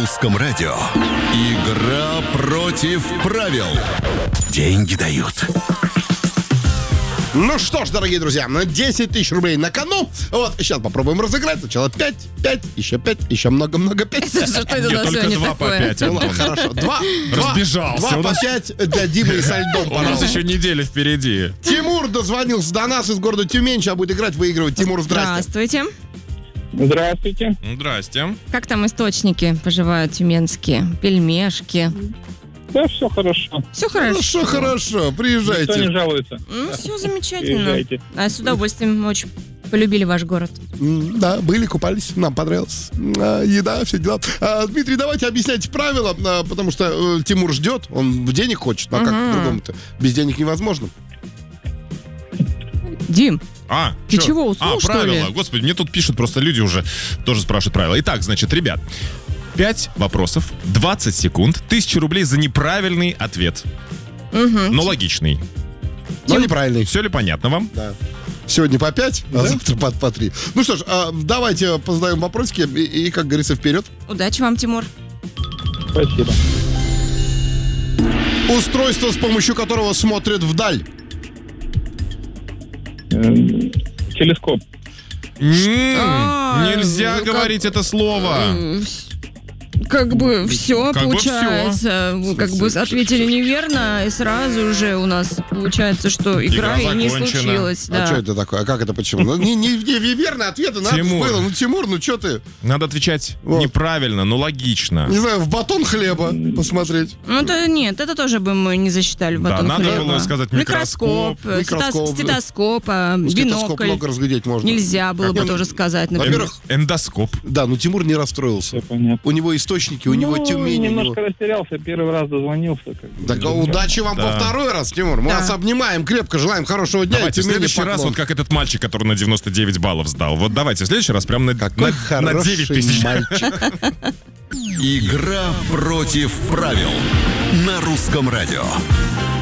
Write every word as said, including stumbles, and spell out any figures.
русском радио. Игра против правил. Деньги дают. Ну что ж, дорогие друзья, десять тысяч рублей на кону. Вот, сейчас попробуем разыграть. Сначала пять, пять, еще пять, еще много-много пять. Что это у нас только сегодня два по такое? пять, Ну Антон. ладно, хорошо. Два. Разбежался. Два У по нас- пять для Димы и со льдом. У нас пожалуйста. еще неделя впереди. Тимур дозвонился до нас из города Тюмень. Сейчас будет играть, выигрывать. Тимур, здрасте. Здравствуйте. Здравствуйте. Ну, Здрасте. Как там источники поживают тюменские? Пельмешки. Да, все хорошо. Все хорошо. Хорошо, хорошо. Никто не Приезжайте. жалуется. Ну, все замечательно. Приезжайте. А с удовольствием мы очень полюбили ваш город. М, Да, были, купались, нам понравилось. А, еда, все дела. А, Дмитрий, давайте объясняйте правила, а, потому что э, Тимур ждет, он денег хочет, а как по-другому-то? Без денег невозможно. Дим, А, Ты чё? чего, уснул, А, что правила. ли? Господи, мне тут пишут просто люди уже, тоже спрашивают правила. Итак, значит, ребят, пять вопросов, двадцать секунд, тысяча рублей за неправильный ответ. Но логичный. Но неправильный. Все ли понятно вам? Да. Сегодня по пять, а завтра по, по три. Ну что ж, а, давайте позадаем вопросики и, и, как говорится, вперед. удачи вам, Тимур. Спасибо. Устройство, с помощью которого смотрят вдаль. Эм, Телескоп. М, А, Нельзя ну, как- говорить это слово. Э, Как бы все Как бы получается. Вы как бы ответили неверно, и сразу же у нас получается, что игра, Игра и не закончена. случилась. А Да. что это такое? А как это почему? Ну, не, не, не верные ответы надо Тимур. было. Ну, Тимур, ну что ты? Надо отвечать Вот. неправильно, но логично. Не знаю, в батон хлеба посмотреть. Ну, это нет, это тоже бы мы не засчитали в Да, батон надо хлеба. было сказать микроскоп. Микроскоп, Микроскоп. стетос- стетоскоп, а, Стетоскоп бинокль. много разглядеть можно. Нельзя было бы Не, ну, тоже сказать, Эн- например. Во-первых- Эндоскоп. Да, ну Тимур не расстроился. Все понятно. У него источники, у него Ну, Тюмень, у немножко него... растерялся, первый раз дозвонился. Как бы. Так, удачи вам Да. во второй раз, Тимур. Мы Да. вас обнимаем крепко, желаем хорошего дня. Давайте и в Тюмени следующий раз, поклон. вот как этот мальчик, который на девяносто девять баллов сдал. Вот давайте в следующий раз прям на, Какой на, на хороший девять тысяч. мальчик. Игра против правил на русском радио.